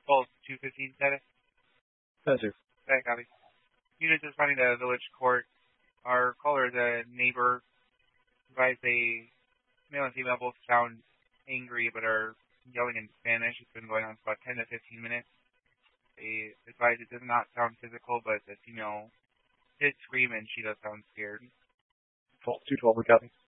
Well, 215 status. That's it. Okay, copy. Units responding to village court. Our caller is a neighbor. Advised a male and female both sound angry but are yelling in Spanish. It's been going on for about 10 to 15 minutes. They advise it does not sound physical, but the female did scream and she does sound scared. False 212, we copy.